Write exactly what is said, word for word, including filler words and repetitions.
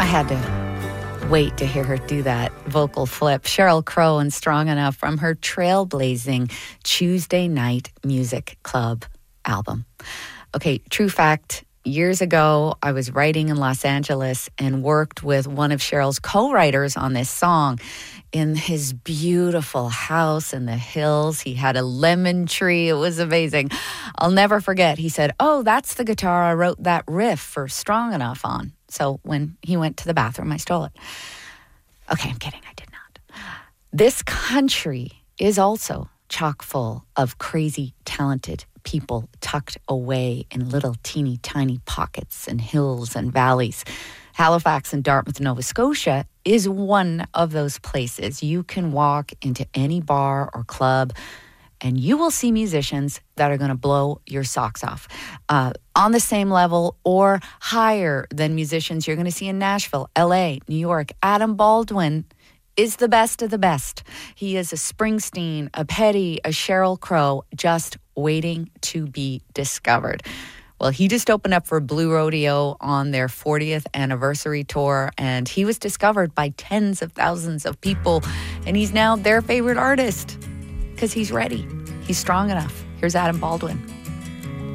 had to wait to hear her do that vocal flip. Sheryl Crow and Strong Enough from her trailblazing Tuesday Night Music Club album. Okay, true fact. Years ago, I was writing in Los Angeles and worked with one of Sheryl's co-writers on this song. In his beautiful house in the hills, he had a lemon tree. It was amazing. I'll never forget. He said, "Oh, that's the guitar I wrote that riff for Strong Enough on." So when he went to the bathroom, I stole it. Okay, I'm kidding. I did not. This country is also chock full of crazy, talented people tucked away in little teeny tiny pockets and hills and valleys. Halifax and Dartmouth, Nova Scotia is one of those places. You can walk into any bar or club and you will see musicians that are going to blow your socks off. Uh, on the same level or higher than musicians you're going to see in Nashville, L A, New York. Adam Baldwin is the best of the best. He is a Springsteen, a Petty, a Sheryl Crow, just waiting to be discovered. Well, he just opened up for Blue Rodeo on their fortieth anniversary tour, and he was discovered by tens of thousands of people, and he's now their favorite artist because he's ready. He's strong enough. Here's Adam Baldwin.